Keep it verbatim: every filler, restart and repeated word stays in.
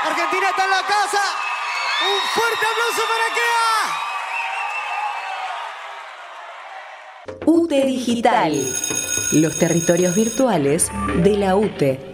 Argentina está en la casa. Un fuerte aplauso para Kea. U T E Digital. Los territorios virtuales de la U T E.